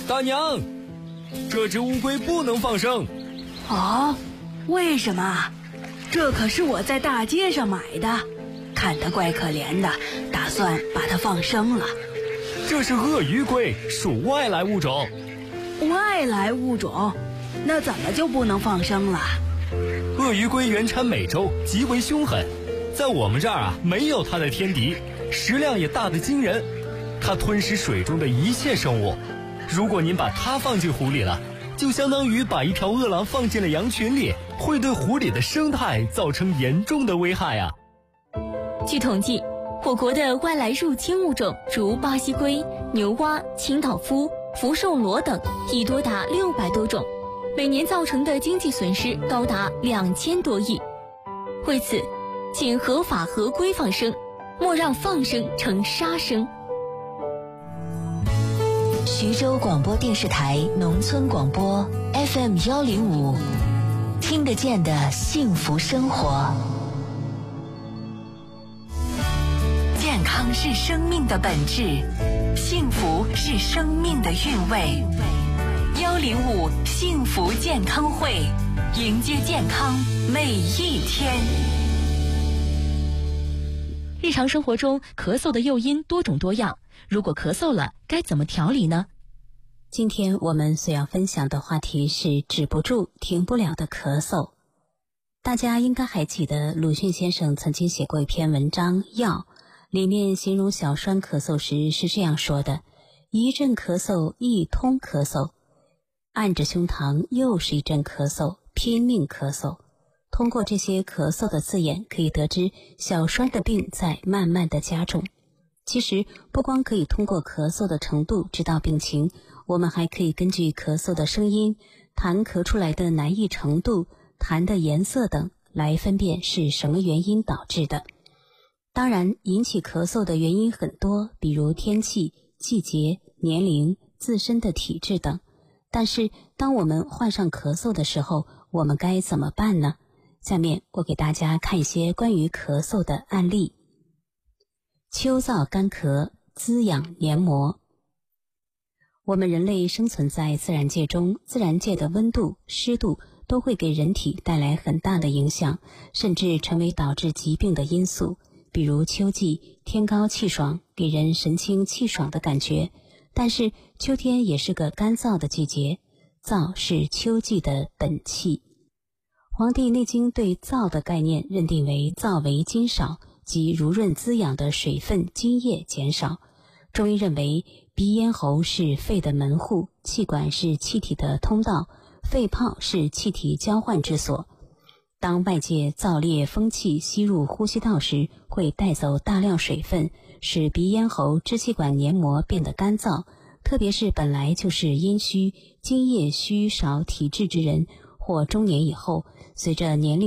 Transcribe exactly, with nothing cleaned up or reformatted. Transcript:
大娘，这只乌龟不能放生。 哦，为什么？这可是我在大街上买的，看它怪可怜的，打算把它放生了。 这是鳄鱼龟，属外来物种。 外来物种？那怎么就不能放生了？ 鳄鱼龟原产美洲，极为凶狠，在我们这儿啊，没有它的天敌，食量也大得惊人。它吞食水中的一切生物，如果您把它放进湖里了，就相当于把一条饿狼放进了羊群里，会对湖里的生态造成严重的危害啊。 据统计，我国的外来入侵物种如巴西龟、牛蛙、清道夫、福寿螺等已多达六百多种，每年造成的经济损失高达两千多亿。为此，请合法合规放生，莫让放生成杀生。 徐州广播电视台农村广播 F M 幺零五，听得见的幸福生活。健康是生命的本质，幸福是生命的韵味。幺零五幸福健康会，迎接健康每一天。 日常生活中，咳嗽的诱因多种多样，如果咳嗽了，该怎么调理呢？ 今天我们所要分享的话题是止不住、停不了的咳嗽。大家应该还记得鲁迅先生曾经写过一篇文章《药》，里面形容小栓咳嗽时是这样说的：一阵咳嗽，一通咳嗽，按着胸膛又是一阵咳嗽，拼命咳嗽。通过这些咳嗽的字眼，可以得知小栓的病在慢慢的加重。其实不光可以通过咳嗽的程度知道病情，我们还可以根据咳嗽的声音、痰咳出来的难易程度、痰的颜色等来分辨是什么原因导致的。当然，引起咳嗽的原因很多，比如天气、季节、年龄、自身的体质等。但是当我们患上咳嗽的时候，我们该怎么办呢？下面我给大家看一些关于咳嗽的案例。秋燥干咳，滋养黏膜。我们人类生存在自然界中，自然界的温度、湿度都会给人体带来很大的影响，甚至成为导致疾病的因素。比如秋季天高气爽，给人神清气爽的感觉，但是秋天也是个干燥的季节，燥是秋季的本气。黄帝内经对燥的概念认定为燥为津少，即濡润滋养的水分津液减少。中医认为鼻咽喉是肺的门户，气管是气体的通道，肺泡是气体交换之所。当外界燥烈风气吸入呼吸道时，会带走大量水分，使鼻咽喉支气管黏膜变得干燥，特别是本来就是阴虚、津液虚少体质之人，或中年以后，随着年龄